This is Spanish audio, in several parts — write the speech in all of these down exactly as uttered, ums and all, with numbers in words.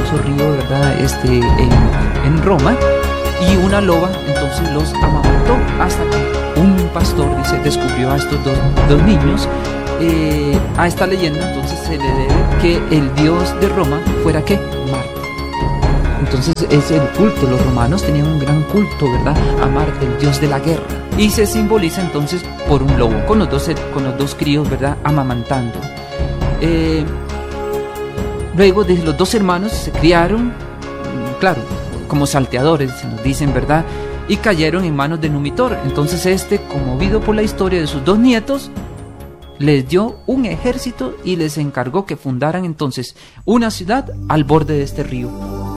caudaloso río, ¿verdad? Este, en, en Roma, y una loba entonces los amamantó hasta que un pastor, dice, descubrió a estos dos, dos niños. Eh, a esta leyenda entonces se le debe que el dios de Roma fuera ¿qué? Marte. Entonces es el culto, los romanos tenían un gran culto, ¿verdad? A Marte, el dios de la guerra. Y se simboliza entonces por un lobo, con los dos, con los dos críos, ¿verdad? Amamantando. Eh, luego de los dos hermanos se criaron, claro, como salteadores, se nos dicen, ¿verdad? Y cayeron en manos de Numitor. Entonces este, conmovido por la historia de sus dos nietos, les dio un ejército y les encargó que fundaran entonces una ciudad al borde de este río.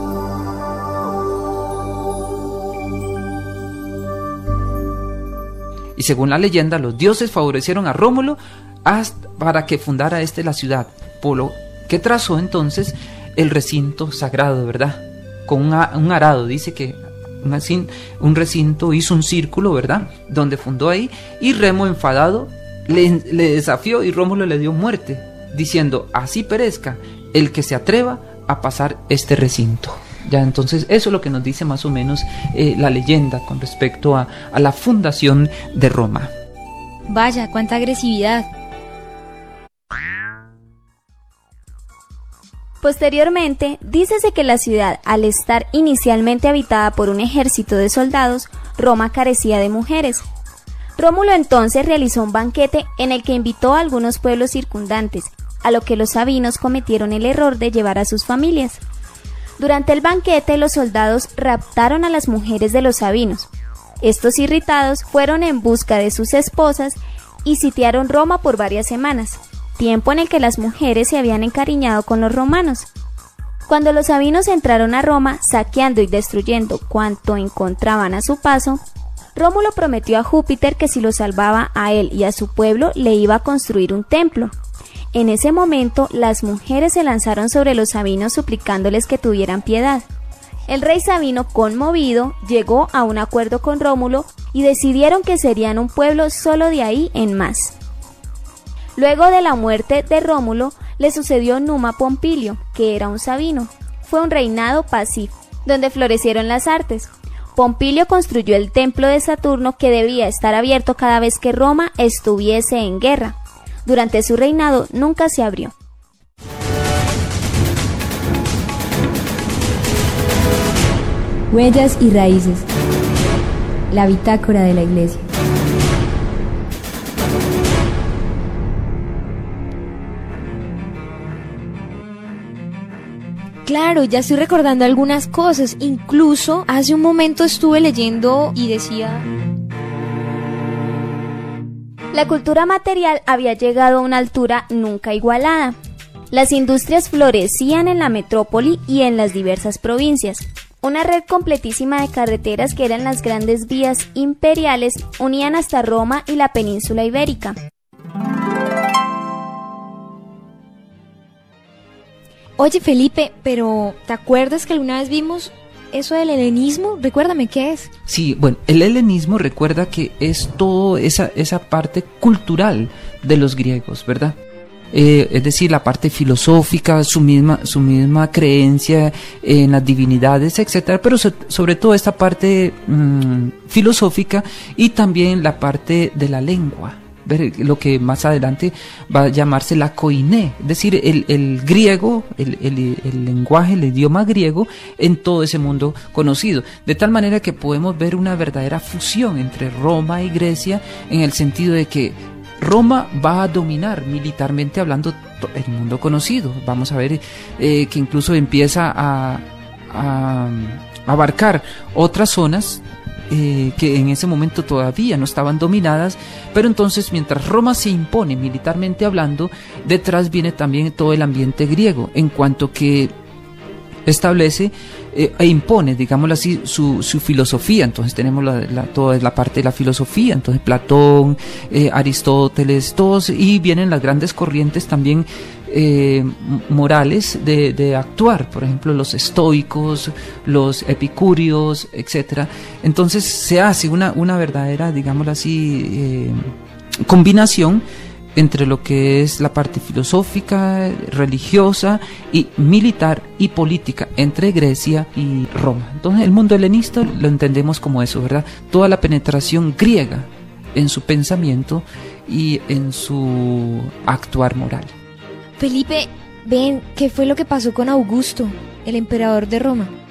Y según la leyenda, los dioses favorecieron a Rómulo hasta para que fundara este la ciudad, por lo que trazó entonces el recinto sagrado, ¿verdad? Con una, un arado, dice que un, un recinto hizo un círculo, ¿verdad? Donde fundó ahí, y Remo, enfadado, le, le desafió y Rómulo le dio muerte, diciendo: así perezca el que se atreva a pasar este recinto. Ya, entonces eso es lo que nos dice más o menos eh, la leyenda con respecto a, a la fundación de Roma. Vaya, cuánta agresividad. Posteriormente, dícese que la ciudad, al estar inicialmente habitada por un ejército de soldados, Roma carecía de mujeres. Rómulo entonces realizó un banquete en el que invitó a algunos pueblos circundantes, a lo que los sabinos cometieron el error de llevar a sus familias. Durante el banquete, los soldados raptaron a las mujeres de los sabinos. Estos, irritados, fueron en busca de sus esposas y sitiaron Roma por varias semanas, tiempo en el que las mujeres se habían encariñado con los romanos. Cuando los sabinos entraron a Roma, saqueando y destruyendo cuanto encontraban a su paso, Rómulo prometió a Júpiter que si lo salvaba a él y a su pueblo, le iba a construir un templo. En ese momento, las mujeres se lanzaron sobre los sabinos suplicándoles que tuvieran piedad. El rey sabino, conmovido, llegó a un acuerdo con Rómulo y decidieron que serían un pueblo solo de ahí en más. Luego de la muerte de Rómulo, le sucedió Numa Pompilio, que era un sabino. Fue un reinado pacífico, donde florecieron las artes. Pompilio construyó el templo de Saturno, que debía estar abierto cada vez que Roma estuviese en guerra. Durante su reinado nunca se abrió. Huellas y raíces. La bitácora de la Iglesia. Claro, ya estoy recordando algunas cosas. Incluso hace un momento estuve leyendo y decía: la cultura material había llegado a una altura nunca igualada. Las industrias florecían en la metrópoli y en las diversas provincias. Una red completísima de carreteras, que eran las grandes vías imperiales, unían hasta Roma y la península ibérica. Oye, Felipe, pero ¿te acuerdas que alguna vez vimos eso del helenismo? Recuérdame, ¿qué es? Sí, bueno, el helenismo, recuerda que es toda esa, esa parte cultural de los griegos, ¿verdad? Eh, es decir, la parte filosófica, su misma, su misma creencia en las divinidades, etcétera, pero so, sobre todo esta parte mmm, filosófica, y también la parte de la lengua, ver lo que más adelante va a llamarse la koiné, es decir, el, el griego, el, el, el lenguaje, el idioma griego en todo ese mundo conocido, de tal manera que podemos ver una verdadera fusión entre Roma y Grecia, en el sentido de que Roma va a dominar militarmente hablando el mundo conocido. Vamos a ver eh, que incluso empieza a, a abarcar otras zonas eh, que en ese momento todavía no estaban dominadas, pero entonces mientras Roma se impone militarmente hablando, detrás viene también todo el ambiente griego, en cuanto que establece eh, e impone, digámoslo así, su, su filosofía. Entonces tenemos la, la, toda la parte de la filosofía, entonces Platón, eh, Aristóteles, todos, y vienen las grandes corrientes también eh, morales de, de actuar, por ejemplo los estoicos, los epicúreos, etcétera. Entonces se hace una, una verdadera, digámoslo así, eh, combinación entre lo que es la parte filosófica, religiosa y militar y política entre Grecia y Roma. Entonces el mundo helenista lo entendemos como eso, ¿verdad? Toda la penetración griega en su pensamiento y en su actuar moral. Felipe, ven, ¿qué fue lo que pasó con Augusto, el emperador de Roma?